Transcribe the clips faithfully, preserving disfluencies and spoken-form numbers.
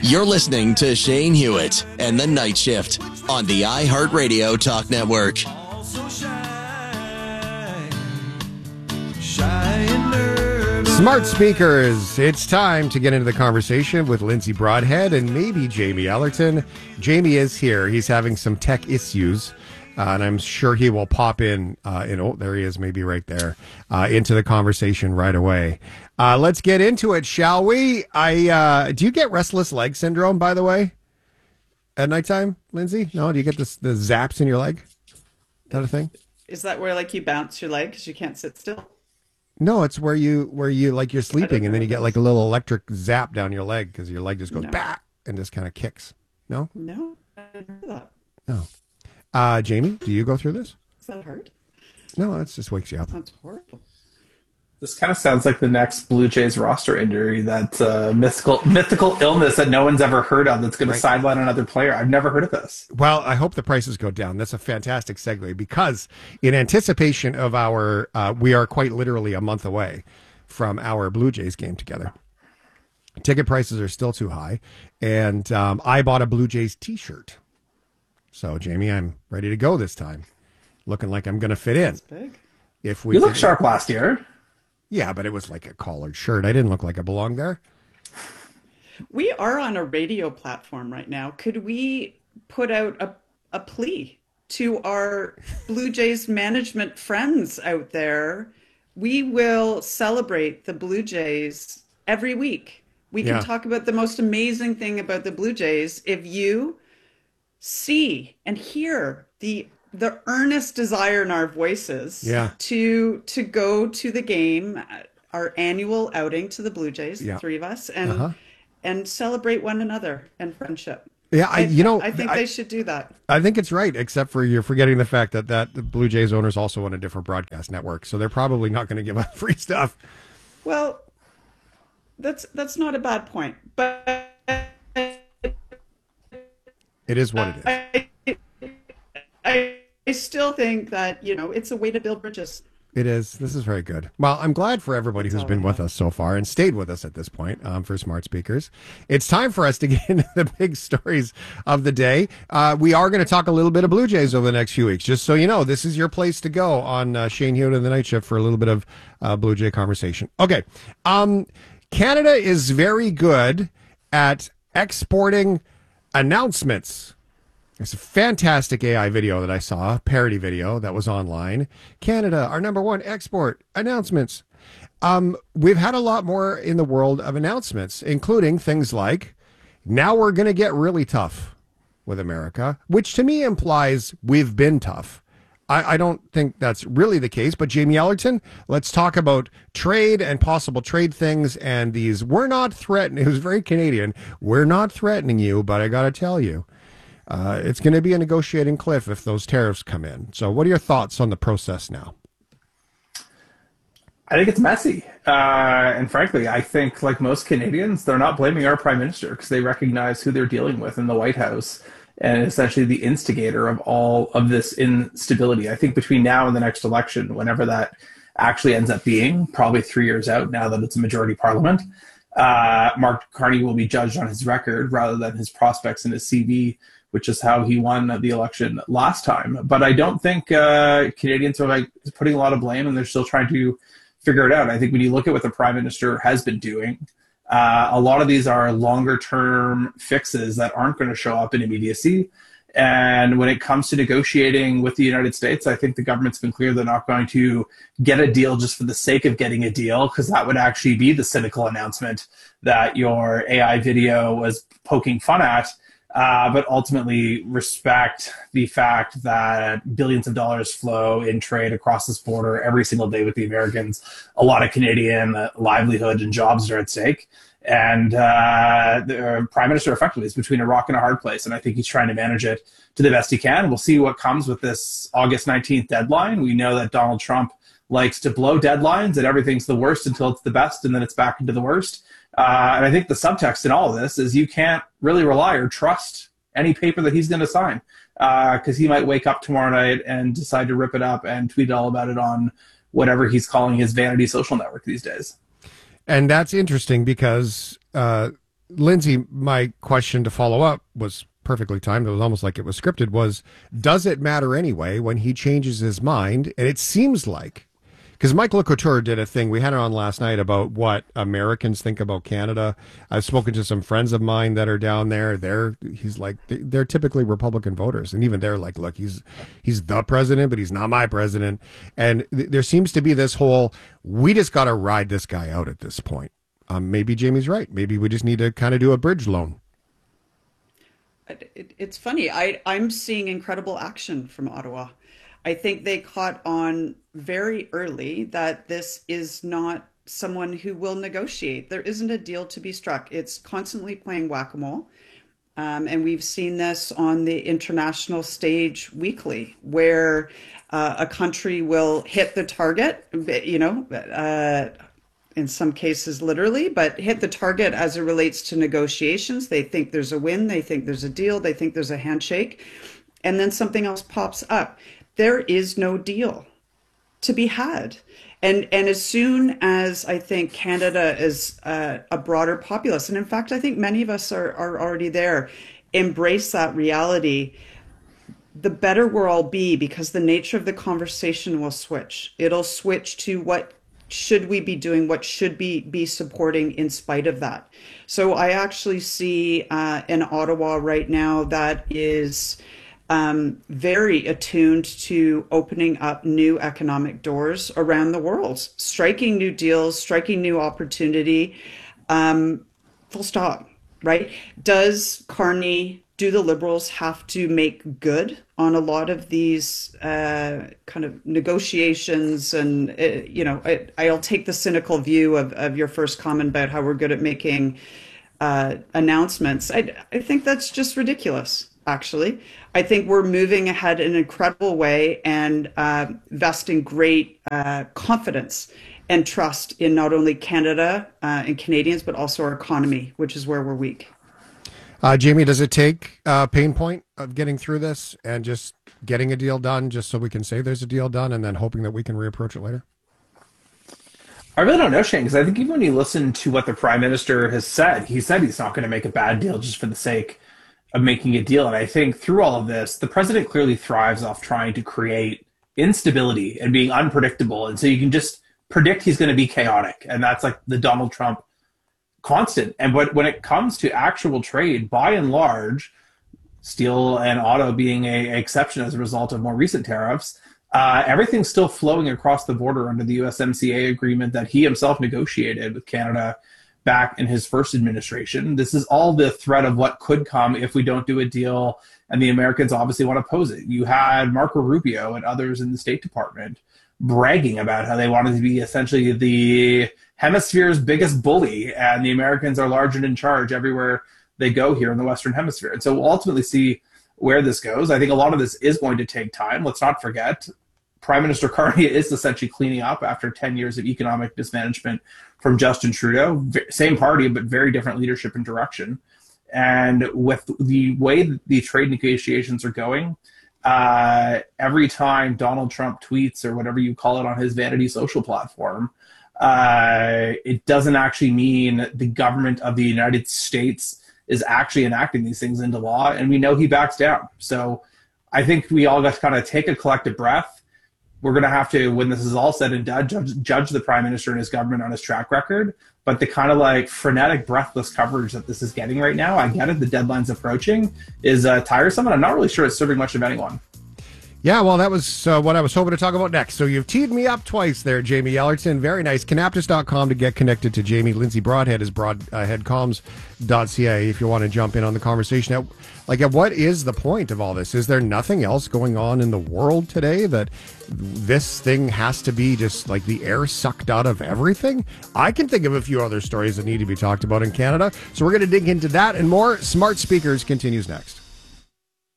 You're listening to Shane Hewitt and the Night Shift on the iHeartRadio Talk Network. Smart speakers. It's time to get into the conversation with Lindsay Broadhead and maybe Jamie Ellerton. Jamie is here. He's having some tech issues, uh, and I'm sure he will pop in. Uh, in oh, there he is, maybe right there, uh, into the conversation right away. Uh, let's get into it, shall we? I uh, do you get restless leg syndrome, by the way, at nighttime, Lindsay? No, do you get this, the zaps in your leg? Is that a thing? Is that where like you bounce your leg because you can't sit still? No, it's where you where you like you're sleeping and then you get like a little electric zap down your leg because your leg just goes no. bah and just kind of kicks. No, no, I didn't hear that. No, uh, Jamie, do you go through this? Does that hurt? No, it just wakes you up. That sounds horrible. This kind of sounds like the next Blue Jays roster injury, that uh, mythical mythical illness that no one's ever heard of that's going right. to sideline another player. I've never heard of this. Well, I hope the prices go down. That's a fantastic segue because in anticipation of our, uh, we are quite literally a month away from our Blue Jays game together. Ticket prices are still too high, and um, I bought a Blue Jays t-shirt. So, Jamie, I'm ready to go this time. Looking like I'm going to fit in. That's big. If we you look sharp last year. Yeah, but it was like a collared shirt. I didn't look like I belonged there. We are on a radio platform right now. Could we put out a, a plea to our Blue Jays management friends out there? We will celebrate the Blue Jays every week. We can yeah. talk about the most amazing thing about the Blue Jays if you see and hear the the earnest desire in our voices yeah. to to go to the game, our annual outing to the Blue Jays, yeah. the three of us, and uh-huh. and celebrate one another and friendship. Yeah, I, you know, I think I, they should do that. I think it's right, except for you're forgetting the fact that, that the Blue Jays owners also own a different broadcast network, so they're probably not going to give up free stuff. Well, that's that's not a bad point, but it is what it is. I, I, I still think that, you know, it's a way to build bridges. It is. This is very good. Well, I'm glad for everybody That's who's been with us so far and stayed with us at this point um, for Smart Speakers. It's time for us to get into the big stories of the day. Uh, we are going to talk a little bit of Blue Jays over the next few weeks. Just so you know, this is your place to go on uh, Shane Hewitt and the Night Shift for a little bit of uh, Blue Jay conversation. Okay. Um, Canada is very good at exporting announcements. It's a fantastic A I video that I saw, parody video that was online. Canada, our number one export announcements. Um, we've had a lot more in the world of announcements, including things like, now we're going to get really tough with America, which to me implies we've been tough. I, I don't think that's really the case, but Jamie Ellerton, let's talk about trade and possible trade things and these, we're not threatening, it was very Canadian, we're not threatening you, but I got to tell you, Uh, it's going to be a negotiating cliff if those tariffs come in. So what are your thoughts on the process now? I think it's messy. Uh, and frankly, I think like most Canadians, they're not blaming our prime minister because they recognize who they're dealing with in the White House and essentially the instigator of all of this instability. I think between now and the next election, whenever that actually ends up being, probably three years out now that it's a majority parliament, uh, Mark Carney will be judged on his record rather than his prospects and his C V, which is how he won the election last time. But I don't think uh, Canadians are like putting a lot of blame, and they're still trying to figure it out. I think when you look at what the Prime Minister has been doing, uh, a lot of these are longer-term fixes that aren't going to show up in immediacy. And when it comes to negotiating with the United States, I think the government's been clear they're not going to get a deal just for the sake of getting a deal, because that would actually be the cynical announcement that your A I video was poking fun at. Uh, but ultimately respect the fact that billions of dollars flow in trade across this border every single day with the Americans. A lot of Canadian uh, livelihood and jobs are at stake. And uh, the Prime Minister effectively is between a rock and a hard place. And I think he's trying to manage it to the best he can. We'll see what comes with this August nineteenth deadline. We know that Donald Trump likes to blow deadlines and everything's the worst until it's the best and then it's back into the worst. Uh, and I think the subtext in all of this is you can't really rely or trust any paper that he's going to sign because uh, he might wake up tomorrow night and decide to rip it up and tweet all about it on whatever he's calling his vanity social network these days. And that's interesting because uh, Lindsay, my question to follow up was perfectly timed. It was almost like it was scripted. Was, does it matter anyway when he changes his mind? And it seems like, because Mike LeCouture did a thing, we had it on last night about what Americans think about Canada. I've spoken to some friends of mine that are down there. They're, he's like, they're typically Republican voters. And even they're like, look, he's, he's the president, but he's not my president. And th- there seems to be this whole, we just got to ride this guy out at this point. Um, maybe Jamie's right. Maybe we just need to kind of do a bridge loan. It, it's funny. I, I'm seeing incredible action from Ottawa. I think they caught on very early that this is not someone who will negotiate. There isn't a deal to be struck. It's constantly playing whack-a-mole. Um, and we've seen this on the international stage weekly, where uh, a country will hit the target, you know, uh, in some cases literally, but hit the target as it relates to negotiations. They think there's a win, they think there's a deal, they think there's a handshake, and then something else pops up. There is no deal to be had. And and as soon as I think Canada is uh, a broader populace, and in fact, I think many of us are, are already there, embrace that reality, the better we'll all be, because the nature of the conversation will switch. It'll switch to what should we be doing, what should be be supporting in spite of that. So I actually see uh, in Ottawa right now that is um, very attuned to opening up new economic doors around the world, striking new deals, striking new opportunity, um, full stop, right? Does Carney, do the Liberals have to make good on a lot of these uh, kind of negotiations? And, uh, you know, I, I'll take the cynical view of, of your first comment about how we're good at making uh, announcements. I, I think that's just ridiculous, actually. I think we're moving ahead in an incredible way and uh, vesting great uh, confidence and trust in not only Canada uh, and Canadians, but also our economy, which is where we're weak. Uh, Jamie, does it take a uh, pain point of getting through this and just getting a deal done just so we can say there's a deal done and then hoping that we can reapproach it later? I really don't know, Shane, because I think even when you listen to what the Prime Minister has said, he said he's not going to make a bad deal just for the sake of making a deal. And I think through all of this, the president clearly thrives off trying to create instability and being unpredictable. And so you can just predict he's going to be chaotic. And that's like the Donald Trump constant. And but when it comes to actual trade, by and large, steel and auto being a, a exception as a result of more recent tariffs, uh, everything's still flowing across the border under the U S M C A agreement that he himself negotiated with Canada back in his first administration. This is all the threat of what could come if we don't do a deal, and the Americans obviously want to oppose it. You had Marco Rubio and others in the State Department bragging about how they wanted to be essentially the hemisphere's biggest bully, and the Americans are large and in charge everywhere they go here in the Western Hemisphere. And so we'll ultimately see where this goes. I think a lot of this is going to take time. Let's not forget, Prime Minister Carney is essentially cleaning up after ten years of economic mismanagement from Justin Trudeau. Same party, but very different leadership and direction. And with the way that the trade negotiations are going, uh, every time Donald Trump tweets or whatever you call it on his vanity social platform, uh, it doesn't actually mean the government of the United States is actually enacting these things into law, and we know he backs down. So I think we all got to kind of take a collective breath. We're going to have to, when this is all said and done, judge, judge the Prime Minister and his government on his track record. But the kind of like frenetic, breathless coverage that this is getting right now, I get it, the deadline's approaching, is uh, tiresome, and I'm not really sure it's serving much of anyone. Yeah, well, that was uh, what I was hoping to talk about next. So you've teed me up twice there, Jamie Ellerton. Very nice. Canaptus dot com to get connected to Jamie. Lindsay Broadhead is broadhead comms dot c a if you want to jump in on the conversation. Now, like, what is the point of all this? Is there nothing else going on in the world today that this thing has to be just like the air sucked out of everything? I can think of a few other stories that need to be talked about in Canada. So we're going to dig into that and more. Smart Speakers continues next.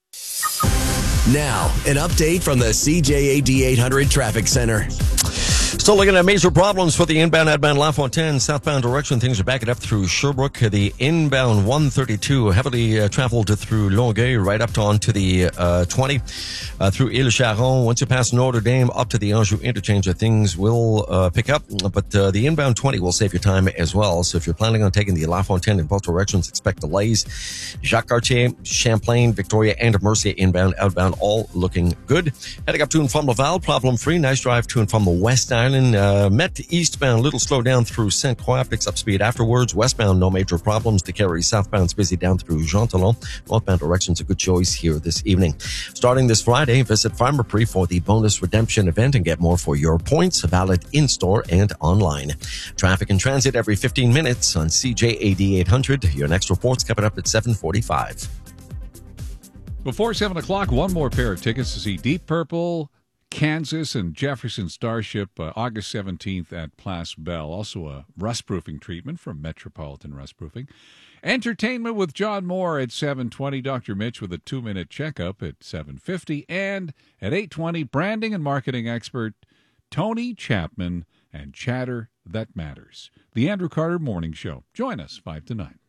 Now, an update from the C J A D eight hundred Traffic Center. Still looking at major problems for the inbound, outbound LaFontaine, southbound direction. Things are backing up through Sherbrooke. The inbound one thirty-two heavily uh, traveled through Longueuil, right up to onto the uh, twenty, uh, through Ile-Charon. Once you pass Notre Dame up to the Anjou interchange, uh, things will uh, pick up. But uh, the inbound twenty will save your time as well. So if you're planning on taking the LaFontaine in both directions, expect delays. Jacques Cartier, Champlain, Victoria, and Mercier inbound, outbound, all looking good. Heading up to and from Laval, problem free. Nice drive to and from the West Island. Uh, Met eastbound, little slow down through Saint Croix, picks up speed afterwards. Westbound, no major problems to carry. Southbound's busy down through Jean Talon. Northbound direction's a good choice here this evening. Starting this Friday, visit Pharmaprix for the bonus redemption event and get more for your points, valid in-store and online. Traffic and transit every fifteen minutes on C J A D eight hundred. Your next report's coming up at seven forty-five. Before seven o'clock, one more pair of tickets to see Deep Purple, Kansas, and Jefferson Starship, uh, August seventeenth at Place Belle. Also a rust-proofing treatment from Metropolitan Rust-Proofing. Entertainment with John Moore at seven twenty. Doctor Mitch with a two-minute checkup at seven fifty. And at eight twenty, branding and marketing expert Tony Chapman and Chatter That Matters. The Andrew Carter Morning Show. Join us five to nine.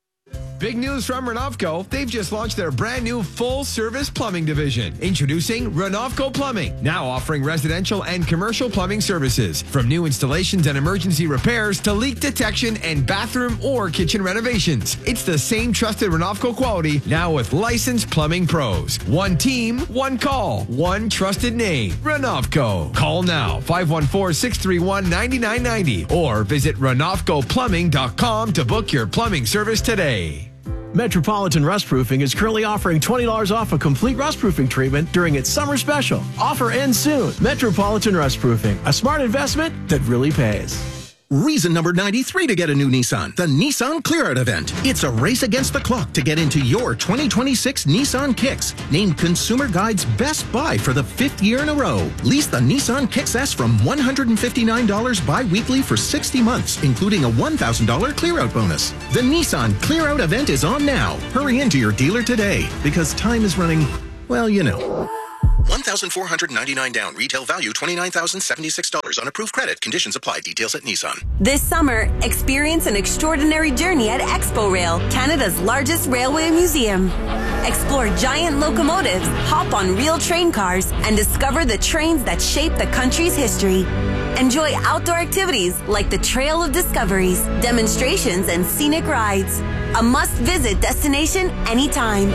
Big news from Renovco. They've just launched their brand new full-service plumbing division. Introducing Renovco Plumbing, now offering residential and commercial plumbing services. From new installations and emergency repairs to leak detection and bathroom or kitchen renovations. It's the same trusted Renovco quality, now with licensed plumbing pros. One team, one call, one trusted name. Renovco. Call now, five one four, six three one, nine nine nine zero or visit renovco plumbing dot com to book your plumbing service today. Metropolitan Rust-Proofing is currently offering twenty dollars off a complete rust-proofing treatment during its summer special. Offer ends soon. Metropolitan Rust-Proofing, a smart investment that really pays. Reason number ninety-three to get a new Nissan, the Nissan Clear Out event. It's a race against the clock to get into your twenty twenty-six Nissan Kicks, named Consumer Guide's best buy for the fifth year in a row. Lease the Nissan Kicks S from one hundred fifty-nine dollars bi-weekly for sixty months, including a one thousand dollars Clear Out bonus. The Nissan Clear Out event is on now. Hurry into your dealer today, because time is running, well, you know. one thousand four hundred ninety-nine dollars down. Retail value twenty-nine thousand seventy-six dollars on approved credit. Conditions apply. Details at Nissan. This summer, experience an extraordinary journey at Expo Rail, Canada's largest railway museum. Explore giant locomotives, hop on real train cars, and discover the trains that shape the country's history. Enjoy outdoor activities like the Trail of Discoveries, demonstrations, and scenic rides. A must-visit destination anytime.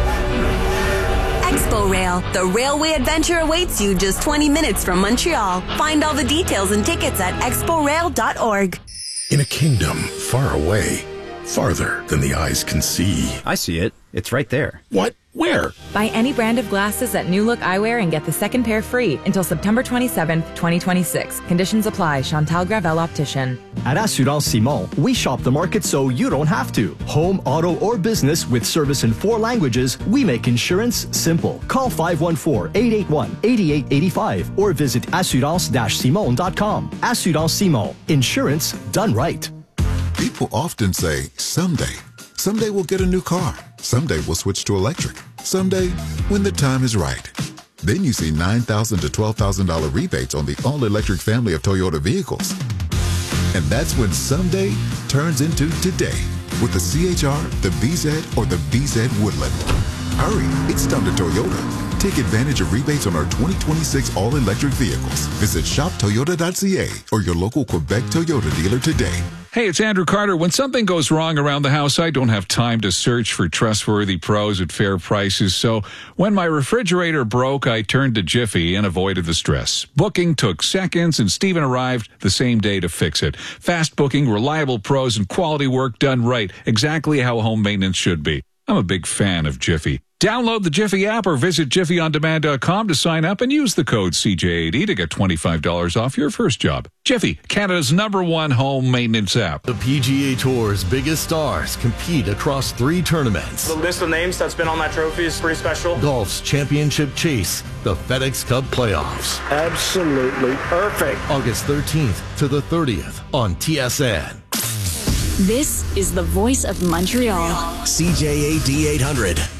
Expo Rail, the railway adventure awaits you just twenty minutes from Montreal. Find all the details and tickets at expo rail dot org. In a kingdom far away, farther than the eyes can see. I see it. It's right there. What? Where? Buy any brand of glasses at New Look Eyewear and get the second pair free until September twenty-seventh, twenty twenty-six. Conditions apply. Chantal Gravel Optician. At Assurance Simon, we shop the market so you don't have to. Home, auto, or business with service in four languages, we make insurance simple. Call five one four, eight eight one, eight eight eight five or visit assurance dash simon dot com. Assurance Simon. Insurance done right. People often say, someday. Someday we'll get a new car. Someday we'll switch to electric. Someday, when the time is right. Then you see nine thousand dollars to twelve thousand dollars rebates on the all-electric family of Toyota vehicles. And that's when someday turns into today with the C H R, the B Z, or the B Z Woodland. Hurry, it's time to Toyota. Take advantage of rebates on our twenty twenty-six all-electric vehicles. Visit shop toyota dot c a or your local Quebec Toyota dealer today. Hey, it's Andrew Carter. When something goes wrong around the house, I don't have time to search for trustworthy pros at fair prices. So when my refrigerator broke, I turned to Jiffy and avoided the stress. Booking took seconds, and Steven arrived the same day to fix it. Fast booking, reliable pros, and quality work done right. Exactly how home maintenance should be. I'm a big fan of Jiffy. Download the Jiffy app or visit jiffy on demand dot com to sign up and use the code C J A D to get twenty-five dollars off your first job. Jiffy, Canada's number one home maintenance app. The P G A Tour's biggest stars compete across three tournaments. The list of names that's been on that trophy is pretty special. Golf's championship chase, the FedEx Cup playoffs. Absolutely perfect. August thirteenth to the thirtieth on T S N. This is the voice of Montreal. C J A D eight hundred.